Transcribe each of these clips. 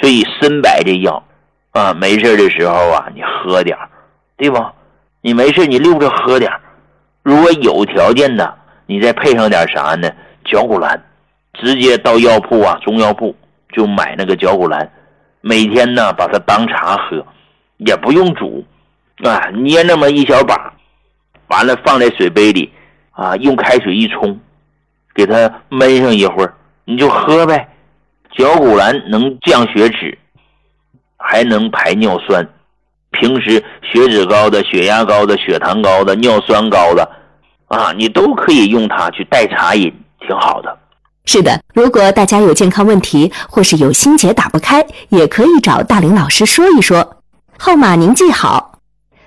所以参柏这药啊，没事的时候啊，你喝点，对吧？你没事你溜着喝点。如果有条件的，你再配上点啥呢？绞股蓝，直接到药铺啊，中药铺就买那个绞股蓝，每天呢把它当茶喝，也不用煮啊，捏那么一小把，完了放在水杯里啊，用开水一冲，给它焖上一会儿，你就喝呗。绞股蓝能降血脂，还能排尿酸。平时血脂高的、血压高的、血糖高的、尿酸高的啊，你都可以用它去代茶饮，挺好的。 是的，如果大家有健康问题，或是有心结打不开，也可以找大林老师说一说。号码您记好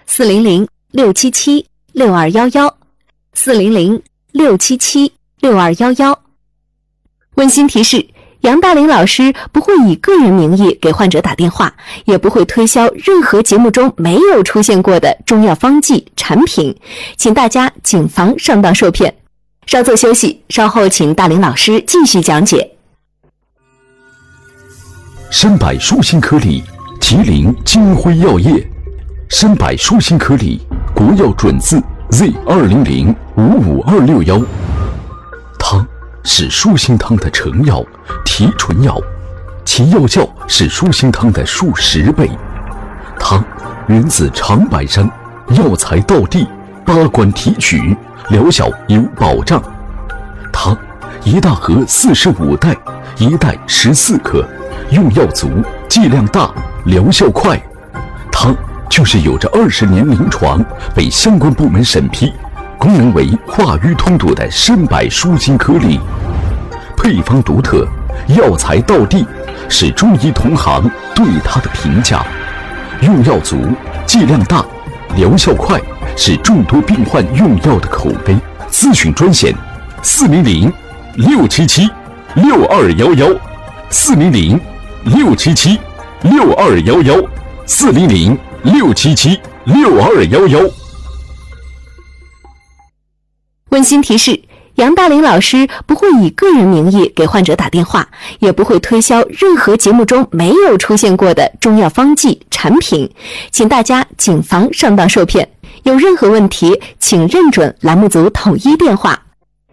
：400-677-6211，400-677-6211。温馨提示，杨大林老师不会以个人名义给患者打电话，也不会推销任何节目中没有出现过的中药方剂产品，请大家谨防上当受骗。稍作休息，稍后请大林老师继续讲解。 参柏舒心颗粒，麒麟金辉药业。参柏舒心颗粒，国药准字 Z200-55261。它是舒心汤的成药、提纯药，其药效是舒心汤的数10倍。它源自长白山，药材到地，8关提取，疗效有保障。它一大盒45袋，一袋14克，用药足，剂量大，疗效快。它就是有着20年临床，被相关部门审批，功能为化瘀通堵的参柏舒心颗粒。配方独特，药材到地，是中医同行对它的评价。用药足，剂量大，疗效快，是众多病患用药的口碑。咨询专线：400-677-6211，400-677-6211，400-677-6211。 温馨提示，杨大林老师不会以个人名义给患者打电话，也不会推销任何节目中没有出现过的中药方剂产品，请大家谨防上当受骗。有任何问题，请认准栏目组统一电话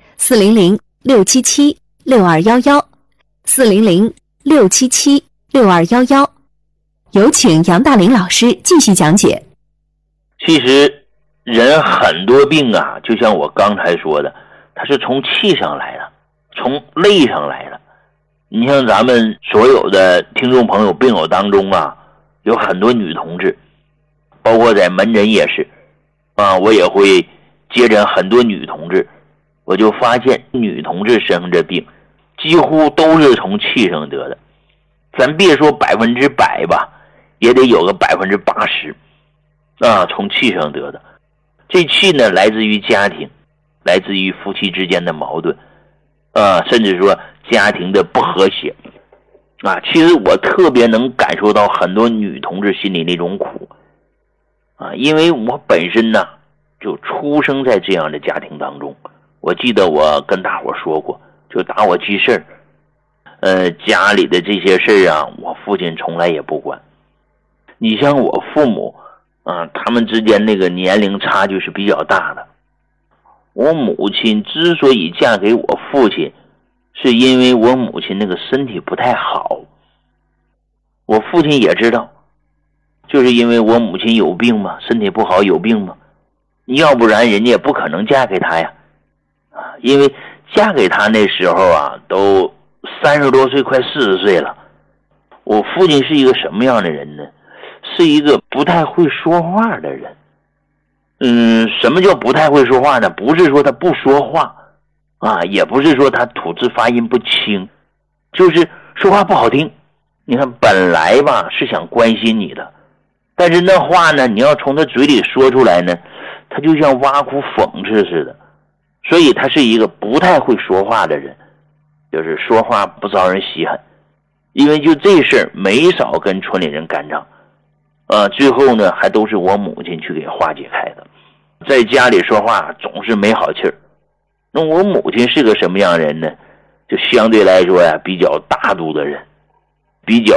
：400-677-6211，400-677-6211。有请杨大林老师继续讲解。 其实人很多病啊，就像我刚才说的，它是从气上来的，从累上来的。你像咱们所有的听众朋友病友当中啊，有很多女同志，包括在门诊也是啊，我也会接诊很多女同志，我就发现女同志生这病几乎都是从气上得的。咱别说100%吧，也得有个80%啊，从气上得的。这气呢，来自于家庭，来自于夫妻之间的矛盾啊，甚至说家庭的不和谐啊。其实我特别能感受到很多女同志心里那种苦啊，因为我本身呢就出生在这样的家庭当中。我记得我跟大伙说过，就打我记事家里的这些事啊，我父亲从来也不管。你像我父母他们之间那个年龄差距是比较大的。我母亲之所以嫁给我父亲，是因为我母亲那个身体不太好。我父亲也知道，就是因为我母亲有病嘛，身体不好有病嘛，要不然人家也不可能嫁给他呀。因为嫁给他那时候啊，都30多岁快40岁了。我父亲是一个什么样的人呢？是一个不太会说话的人。什么叫不太会说话呢？不是说他不说话啊，也不是说他吐字发音不清，就是说话不好听。你看本来吧是想关心你的，但是那话呢，你要从他嘴里说出来呢，他就像挖苦讽刺似的。所以他是一个不太会说话的人，就是说话不招人稀罕。因为就这事儿没少跟村里人干仗最后呢还都是我母亲去给化解开的。在家里说话总是没好气儿。那我母亲是个什么样的人呢？就相对来说呀，比较大度的人，比较